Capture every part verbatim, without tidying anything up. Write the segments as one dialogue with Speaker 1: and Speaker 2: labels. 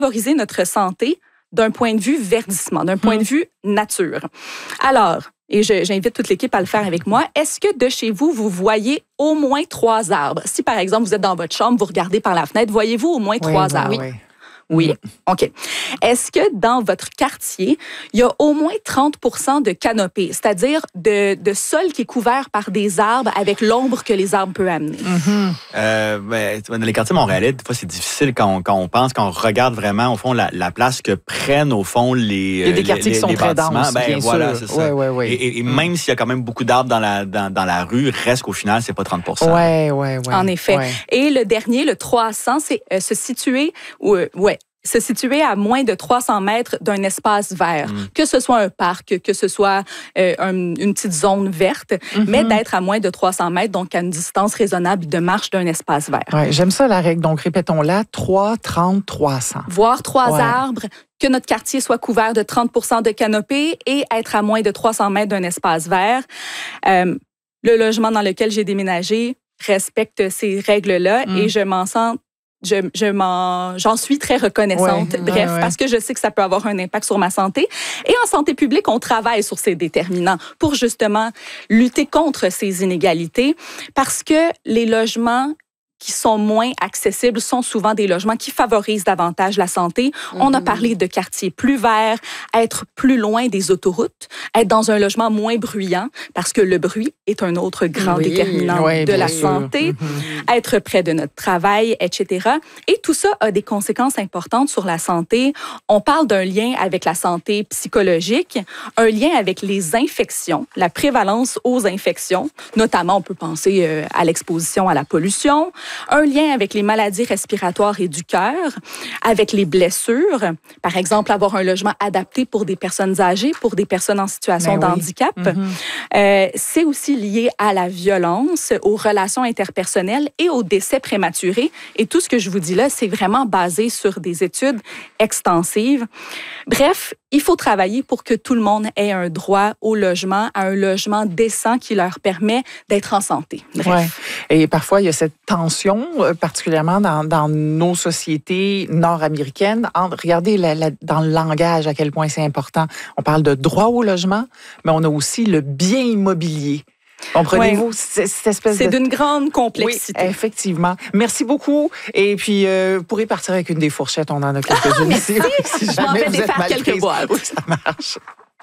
Speaker 1: favoriser notre santé d'un point de vue verdissement, d'un point mmh. de vue nature. Alors, et je, j'invite toute l'équipe à le faire avec moi, est-ce que de chez vous, vous voyez au moins trois arbres? Si, par exemple, vous êtes dans votre chambre, vous regardez par la fenêtre, voyez-vous au moins oui, trois oui, arbres? Oui. Oui, OK. Est-ce que dans votre quartier, il y a au moins trente pour cent de canopée, c'est-à-dire de, de sol qui est couvert par des arbres avec l'ombre que les arbres peuvent amener?
Speaker 2: Mm-hmm. Euh, ben, dans les quartiers montréalais, des fois, c'est difficile quand on, quand on pense, quand on regarde vraiment, au fond, la, la place que prennent, au fond, les
Speaker 3: Il y a des quartiers
Speaker 2: les,
Speaker 3: qui sont
Speaker 2: les
Speaker 3: très denses,
Speaker 2: ben,
Speaker 3: bien
Speaker 2: voilà,
Speaker 3: sûr.
Speaker 2: c'est ça.
Speaker 3: Ouais, ouais, ouais.
Speaker 2: Et, et, et
Speaker 3: mm.
Speaker 2: même s'il y a quand même beaucoup d'arbres dans la, dans, dans la rue, reste qu'au final, c'est pas trente pour cent.
Speaker 3: Oui, oui, oui.
Speaker 1: En effet.
Speaker 3: Ouais.
Speaker 1: Et le dernier, le trois cents, c'est euh, se situer... Euh, ouais. se situer à moins de trois cents mètres d'un espace vert, mm. que ce soit un parc, que ce soit euh, un, une petite zone verte, mm-hmm. mais d'être à moins de trois cents mètres, donc à une distance raisonnable de marche d'un espace vert.
Speaker 3: Ouais, j'aime ça la règle, donc répétons-la, trois, trente, trois cents.
Speaker 1: Voir trois
Speaker 3: ouais.
Speaker 1: arbres, que notre quartier soit couvert de trente pour cent de canopée et être à moins de trois cents mètres d'un espace vert. Euh, le logement dans lequel j'ai déménagé respecte ces règles-là mm. et je m'en sens Je, je m'en, j'en suis très reconnaissante.
Speaker 3: Ouais,
Speaker 1: Bref,
Speaker 3: ouais, ouais.
Speaker 1: parce que je sais que ça peut avoir un impact sur ma santé. Et en santé publique, on travaille sur ces déterminants pour justement lutter contre ces inégalités parce que les logements qui sont moins accessibles sont souvent des logements qui favorisent davantage la santé. Mm-hmm. On a parlé de quartiers plus verts, être plus loin des autoroutes, être dans un logement moins bruyant, parce que le bruit est un autre grand oui, déterminant oui, de la sûr. santé, mm-hmm. être près de notre travail, et cetera. Et tout ça a des conséquences importantes sur la santé. On parle d'un lien avec la santé psychologique, un lien avec les infections, la prévalence aux infections, notamment on peut penser euh, à l'exposition à la pollution, un lien avec les maladies respiratoires et du cœur, avec les blessures. Par exemple, avoir un logement adapté pour des personnes âgées, pour des personnes en situation ben de oui. handicap. Mm-hmm. Euh, c'est aussi lié à la violence, aux relations interpersonnelles et aux décès prématurés. Et tout ce que je vous dis là, c'est vraiment basé sur des études extensives. Bref, il faut travailler pour que tout le monde ait un droit au logement, à un logement décent qui leur permet d'être en santé. Bref.
Speaker 3: Ouais. Et parfois, il y a cette tension, particulièrement dans, dans nos sociétés nord-américaines. Entre, regardez la, la, dans le langage à quel point c'est important. On parle de droit au logement, mais on a aussi le bien immobilier. Comprenez-vous
Speaker 1: ouais.
Speaker 3: cette espèce
Speaker 1: c'est
Speaker 3: de...
Speaker 1: d'une grande complexité.
Speaker 3: Oui, effectivement. Merci beaucoup. Et puis, euh, vous pourrez partir avec une des fourchettes. On en a quelques-unes ici.
Speaker 1: Si jamais vous êtes mal quelques boîtes.
Speaker 3: Oui, ça marche.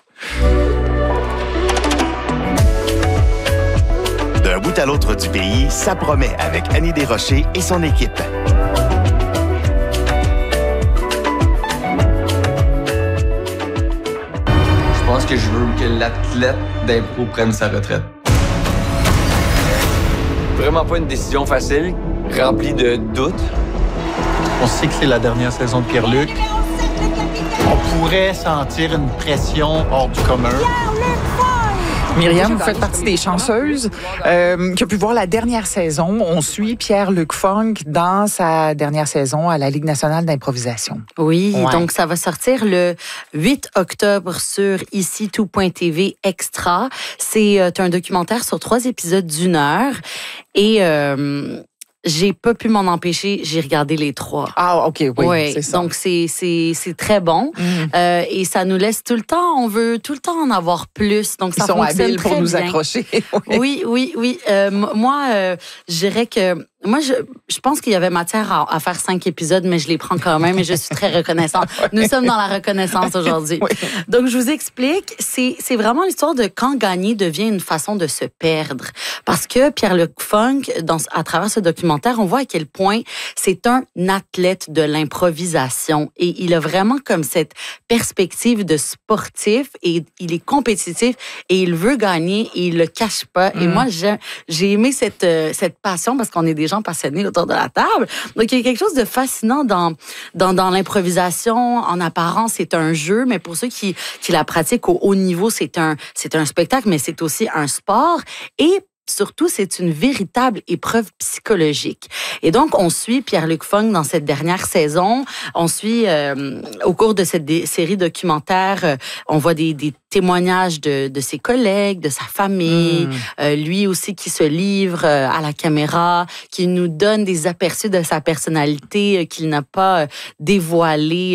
Speaker 4: D'un bout à l'autre du pays, ça promet avec Annie Desrochers et son équipe.
Speaker 5: Je pense que je veux que l'athlète d'impro prenne sa retraite. Vraiment pas une décision facile, remplie de doutes.
Speaker 6: On sait que c'est la dernière saison de Pierre-Luc. On pourrait sentir une pression hors du commun.
Speaker 3: Myriam, vous faites partie des chanceuses euh, qui a pu voir la dernière saison. On suit Pierre-Luc Funk dans sa dernière saison à la Ligue nationale d'improvisation.
Speaker 7: Oui,
Speaker 3: ouais.
Speaker 7: donc ça va sortir le huit octobre sur ici tout point t v Extra. C'est euh, un documentaire sur trois épisodes d'une heure et... Euh, j'ai pas pu m'en empêcher, j'ai regardé les trois.
Speaker 3: Ah, OK, oui,
Speaker 7: ouais,
Speaker 3: c'est ça.
Speaker 7: Donc, c'est, c'est, c'est très bon. Mm. Euh, et ça nous laisse tout le temps, on veut tout le temps en avoir plus. Donc, ça
Speaker 3: Ils sont
Speaker 7: fonctionne
Speaker 3: habiles
Speaker 7: très
Speaker 3: pour nous
Speaker 7: bien.
Speaker 3: accrocher.
Speaker 7: Oui, oui, oui. oui. Euh, moi, euh, je dirais que... Moi, je, je pense qu'il y avait matière à, à faire cinq épisodes, mais je les prends quand même et je suis très reconnaissante. Nous sommes dans la reconnaissance aujourd'hui. Oui. Donc, je vous explique, c'est, c'est vraiment l'histoire de quand gagner devient une façon de se perdre. Parce que Pierre-Luc Funk, dans, à travers ce documentaire, on voit à quel point c'est un athlète de l'improvisation et il a vraiment comme cette perspective de sportif et il est compétitif et il veut gagner et il le cache pas. Mm. Et moi, j'ai, j'ai aimé cette, euh, cette passion parce qu'on est des gens passionnés autour de la table. Donc, il y a quelque chose de fascinant dans, dans, dans l'improvisation. En apparence, c'est un jeu, mais pour ceux qui, qui la pratiquent au haut niveau, c'est un, c'est un spectacle, mais c'est aussi un sport. Et surtout, c'est une véritable épreuve psychologique. Et donc, on suit Pierre-Luc Funk dans cette dernière saison. On suit, euh, au cours de cette dé- série documentaire, euh, on voit des, des témoignages de, de ses collègues, de sa famille, mmh. euh, lui aussi qui se livre euh, à la caméra, qui nous donne des aperçus de sa personnalité euh, qu'il n'a pas euh, dévoilé